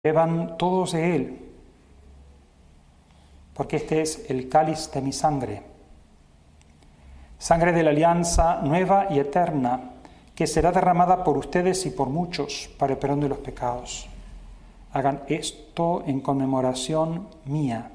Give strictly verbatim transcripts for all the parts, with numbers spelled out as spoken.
beban todos de él, porque este es el cáliz de mi sangre, sangre de la alianza nueva y eterna, que será derramada por ustedes y por muchos para el perdón de los pecados. Hagan esto en conmemoración mía.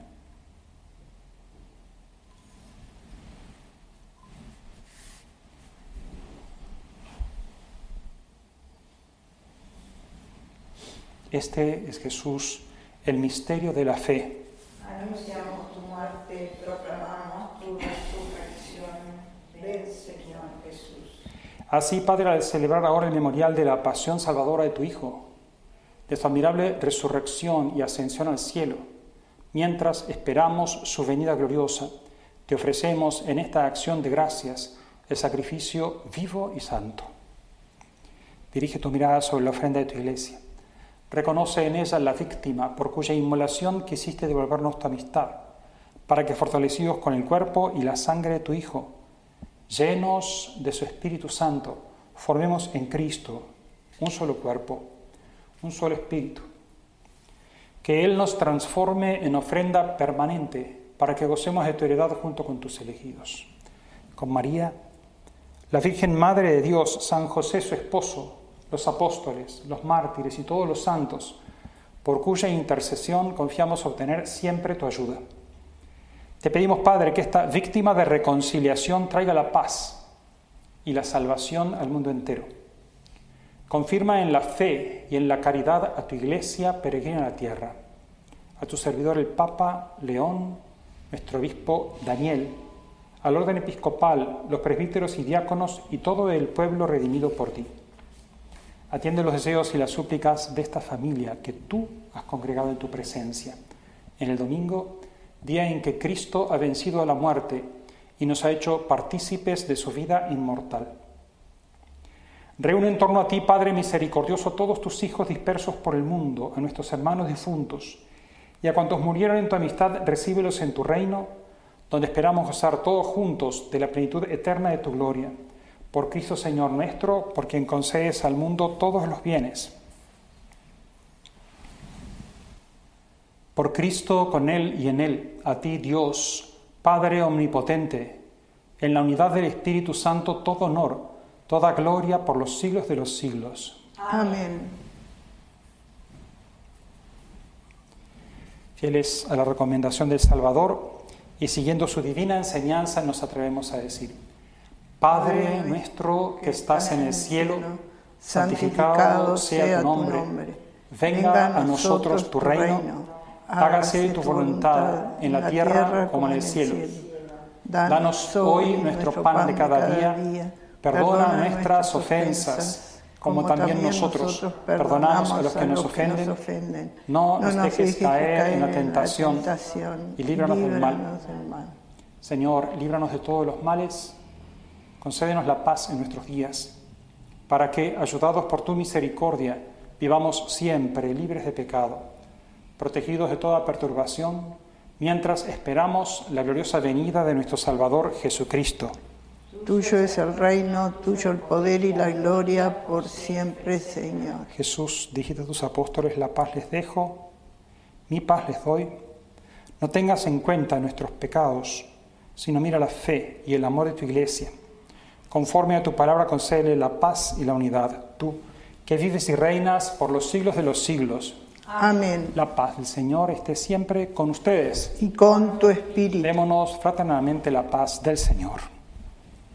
Este es Jesús, el misterio de la fe. Anunciamos tu muerte, proclamamos tu resurrección. Ven, Señor Jesús. Así, Padre, al celebrar ahora el memorial de la pasión salvadora de tu Hijo, de su admirable resurrección y ascensión al cielo, mientras esperamos su venida gloriosa, te ofrecemos en esta acción de gracias el sacrificio vivo y santo. Dirige tu mirada sobre la ofrenda de tu iglesia. Reconoce en ella la víctima por cuya inmolación quisiste devolvernos tu amistad, para que, fortalecidos con el cuerpo y la sangre de tu Hijo, llenos de su Espíritu Santo, formemos en Cristo un solo cuerpo, un solo espíritu. Que Él nos transforme en ofrenda permanente para que gocemos de tu heredad junto con tus elegidos. Con María, la Virgen Madre de Dios, San José su esposo, los apóstoles, los mártires y todos los santos, por cuya intercesión confiamos obtener siempre tu ayuda. Te pedimos, Padre, que esta víctima de reconciliación traiga la paz y la salvación al mundo entero. Confirma en la fe y en la caridad a tu Iglesia peregrina en la tierra, a tu servidor el Papa León, nuestro obispo Daniel, al orden episcopal, los presbíteros y diáconos y todo el pueblo redimido por ti. Atiende los deseos y las súplicas de esta familia que tú has congregado en tu presencia, en el domingo, día en que Cristo ha vencido a la muerte y nos ha hecho partícipes de su vida inmortal. Reúne en torno a ti, Padre misericordioso, todos tus hijos dispersos por el mundo, a nuestros hermanos difuntos, y a cuantos murieron en tu amistad, recíbelos en tu reino, donde esperamos gozar todos juntos de la plenitud eterna de tu gloria. Por Cristo Señor nuestro, por quien concedes al mundo todos los bienes. Por Cristo, con Él y en Él, a ti, Dios, Padre omnipotente, en la unidad del Espíritu Santo, todo honor, toda gloria por los siglos de los siglos. Amén. Fieles a la recomendación del Salvador y siguiendo su divina enseñanza, nos atrevemos a decir: Padre nuestro que estás en el cielo, santificado sea tu nombre. Venga a nosotros tu reino. Hágase tu voluntad en la tierra como en el cielo. Danos hoy nuestro pan de cada día. Perdona nuestras ofensas, como también nosotros perdonamos a los que nos ofenden. No nos dejes caer en la tentación y líbranos del mal. Señor, líbranos de todos los males. Concédenos la paz en nuestros días, para que, ayudados por tu misericordia, vivamos siempre libres de pecado, protegidos de toda perturbación, mientras esperamos la gloriosa venida de nuestro Salvador Jesucristo. Tuyo es el reino, tuyo el poder y la gloria por siempre, Señor. Jesús, dijiste a tus apóstoles: la paz les dejo, mi paz les doy. No tengas en cuenta nuestros pecados, sino mira la fe y el amor de tu Iglesia. Conforme a tu palabra, concédele la paz y la unidad, tú, que vives y reinas por los siglos de los siglos. Amén. La paz del Señor esté siempre con ustedes. Y con tu espíritu. Démonos fraternalmente la paz del Señor.